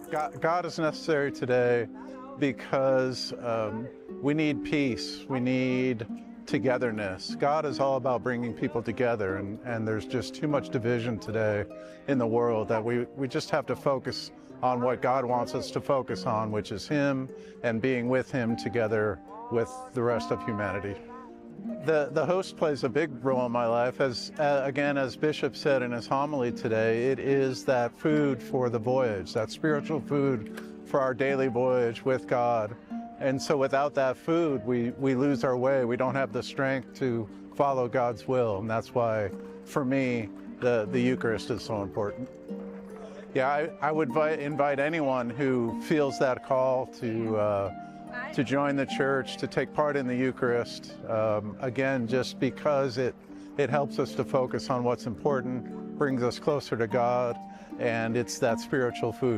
God is necessary today because we need peace. We need togetherness. God is all about bringing people together, and there's just too much division today in the world that we just have to focus on what God wants us to focus on, which is Him and being with Him together with the rest of humanity. The host plays a big role in my life. Again, as Bishop said in his homily today, it is that food for the voyage, that spiritual food for our daily voyage with God. And so without that food, we lose our way. We don't have the strength to follow God's will. And that's why, for me, the Eucharist is so important. Yeah, I would invite anyone who feels that call to join the church, to take part in the Eucharist. Again, just because it helps us to focus on what's important, brings us closer to God, and it's that spiritual food.